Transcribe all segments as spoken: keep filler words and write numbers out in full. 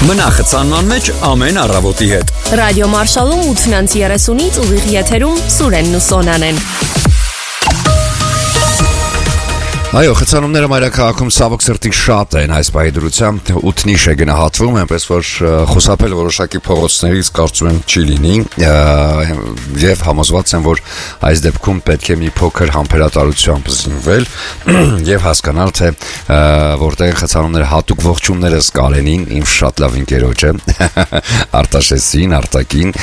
Մնա խցանման մեջ ամեն առավոտի հետ։ Ռադիո Մարշալում ութնանց երեսունից ուղիղ եթերում Սուրենն ու Սոնան են։ Այո, խցանումները մայրաքաղաքում ցավոք սրտի շատ են այս պահի դրությամբ ութնիշ է գնահատվում, այնպես որ խուսափել որոշակի փողոցներից կարծում եմ չի լինի եւ համոզված եմ, որ այս դեպքում պետք է մի փոքր համբերատարությամբ զինվել եւ հասկանալ, թե որտեղ խցանումները հատուկ ողջունները Կարենին, իմ շատ լավ ընկերոջը, Արտաշեսին, Արտակին,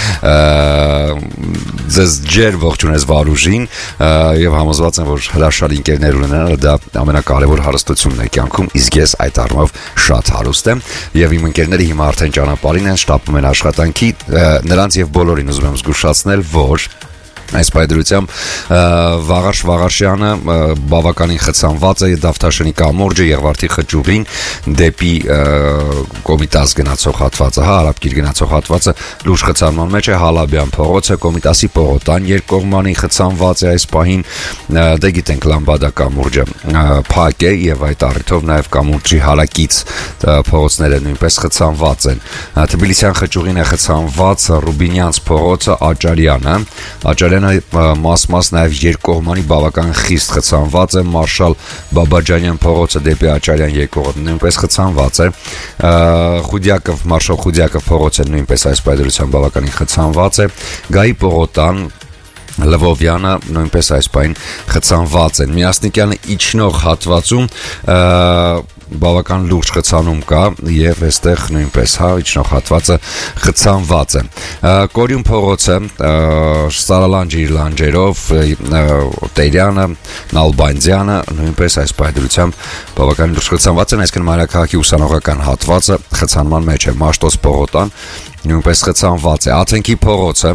ձեզ ջեր ողջունես Վարուժին եւ համոզված եմ, որ հրաշալի ընկերներ ունենալը դա ամենակարևոր հարստությունն է կյանքում, իսկ ես այդ առումով շատ հարուստ եմ եւ իմ ընկերները հիմա արդեն ճանապարհին են, շտապում են աշխատանքի, նրանց եւ բոլորին ուզում եմ զգուշացնել, որ այս պայդրությամբ Վաղարշ Վաղարշյանը բավականին խցանված է Դավթաշենի կամուրջը Եղվարդի խճուղին դեպի Կոմիտաս գնացող հատվածը, հա, Արաբկիր գնացող հատվածը լուրջ խցանման մեջ է, Հալաբյան փողոցը, Կոմիտասի պողոտան երկկողմանի խցանված է այս պահին, դե գիտենք Լամբադա կամուրջը փակ է եւ այդ առիթով նաեւ կամուրջի հարակից փողոցները նույնպես խցանված են, Թբիլիսյան խճուղին է խցանված Ռուբինյանց փողոցը, Աճարյանը, Աճարյանը մաս-մաս նաև երկկողմանի բավական խիստ խցանված է, Մարշալ Բաբաջանյան փողոցը դեպի Աճարյան երկկողմը նույնպես խցանված է, Խուդյակով, Մարշալ Խուդյակով փողոցը նույնպես այս պայդրությամբ բավականին խցանված է, Գայի պողոտան, Լվովյանը նույնպես այս պայն խցանված են, Միասնիկյանը իջնող հատվածում բավական լուրջ խցանում կա եւ այստեղ նույնպես հա իջնող հատվածը խցանված է, Կորյուն փողոցը, Սարալանջի իր լանջերով, Տերյանը, Նալբանդյանը նույնպես այս պայդրությամբ բավական լուրջ խցանված են, այսինքն մայրաքաղաքի ուսանողական հատվածը խցանման մեջ է, Մաշտոց պողոտան նույնպես խցանված է, Աթենքի փողոցը,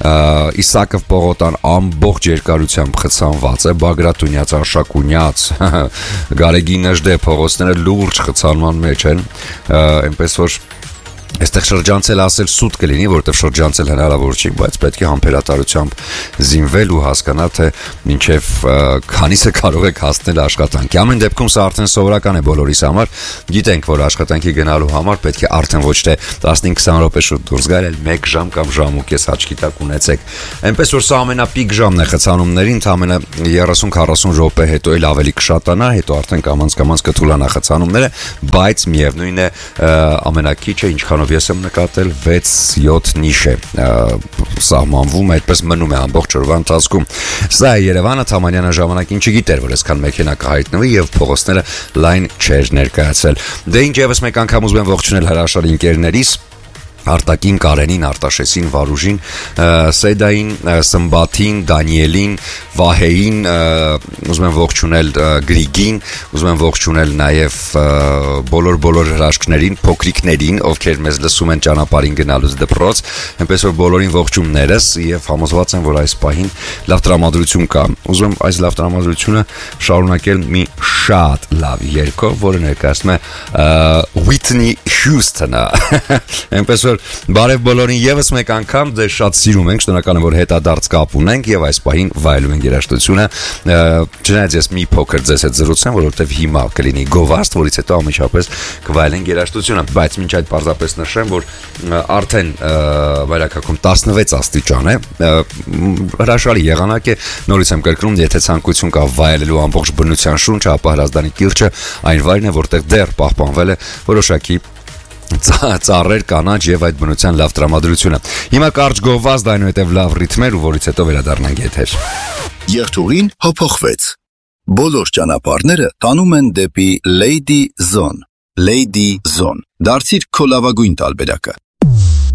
Իսակով պողոտան ամբողջ երկարությամբ խցանված է, Բագրատունյաց, Արշակունյաց, Գարեգի Նժդե փողոցները լուրջ խցանման մեջ են, այնպես որ այստեղ շրջանցել ասել սուտ կլինի, որտեղ շրջանցել հնարավոր չի, բայց պետք է համբերատարությամբ զինվել ու հասկանալ, թե մինչև քանիսը կարող եք հասնել աշխատանքի։ Ամեն դեպքում սա արդեն սովորական է բոլորիս համար, գիտենք, որ աշխատանքի գնալու համար պետք է արդեն ոչ թե տասնհինգ-քսան րոպե շուտ դուրս գալ, այլ մեկ ժամ կամ ժամ ու կես աչքի տակ ունեցեք։ Այնպես որ սա ամենապիկ ժամն է խցանումների, ընդամենը երեսուն-քառասուն րոպե հետո էլ ավելի կշատանա, հետո արդեն կամաց-կամաց կթուլանա խցանումները, բայց միևնույն է ամենակիչը ինչքան ես եմ նկատել վեց-յոթ նիշ է սահմանվում, այդպես մնում է ամբողջ օրվա ընթացքում։ Սա է Երևանը, Թամանյանը ժամանակին չգիտեր, որ այսքան մեքենա կհայտնվի եւ փողոցները լայն չէր ներկայացել։ Դե ինչ եւս մեկ անգամ ուզում եմ ողջունել հրաշալի ընկերներիս Արտակին, Կարենին, Արտաշեսին, Վարուժին, Սեդային, Սմբաթին, Դանիելին, Վահեին, ուզում եմ ողջունել Գրիգին, ուզում եմ ողջունել նաև բոլոր-բոլոր հրաշքներին, փոքրիկներին, ովքեր մեզ լսում են ճանապարհին գնալուց դպրոց, այնպես որ բոլորին ողջուններս եւ համոզված եմ, որ այս պահին լավ տրամադրություն կա։ Ուզում եմ այս լավ տրամադրությունը շարունակել մի շատ լավ երգով, որը ներկայացնում է Whitney Houston-ը։ Այնպես որ բարև բոլորին եւս մեկ անգամ, դե շատ սիրում ենք, շնորհակալ եմ, որ հետադարձ կապ ունենք եւ այս պահին վայելում ենք երաժշտությունը։ Չնայած ես մի փոքր ձեզ հետ զրուցեմ, որովհետեւ հիմա կլինի գովաստ, որից հետո ամիջապես կվայելենք երաժշտությունը, բայց մինչ այդ պարզապես նշեմ, որ արդեն վայրաքաղաքում տասնվեց աստիճան է, հրաշալի եղանակ է, նորից եմ կրկնում, եթե ցանկություն կա վայելելու ամբողջ բնության շունչը, ապա Հրազդանի կիրճը այն վայրն է, որտեղ դեռ պահպանվել է որոշակի ծառեր, կանաչ եւ այդ բնության լավ տրամադրությունը։ Հիմա կարճ գովազդ, այնուհետեւ լավ ռիթմեր ու որից հետո վերադառնանք եթեր։ Երթուղին հոփոխվեց։ Բոլոր ճանապարհները տանում են դեպի Lady Zone։ Lady Zone։ Դարձիր քո լավագույն տարբերակը։